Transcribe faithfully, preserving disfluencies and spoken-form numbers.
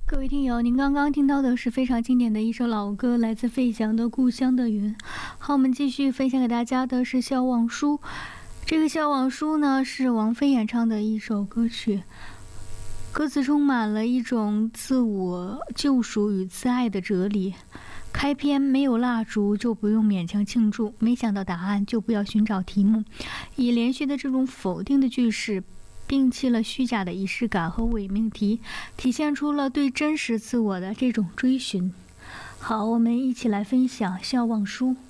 各位听友，您刚刚听到的是非常经典的一首老歌，来自费翔的《故乡的云》。好，我们继续分享给大家的是《笑忘书》。这个《笑忘书》呢，是王菲演唱的一首歌曲，歌词充满了一种自我救赎与自爱的哲理。开篇没有蜡烛就不用勉强庆祝，没想到答案就不要寻找题目。以连续的这种否定的句式，摒弃了虚假的仪式感和伪命题，体现出了对真实自我的这种追寻。好，我们一起来分享《笑忘书》。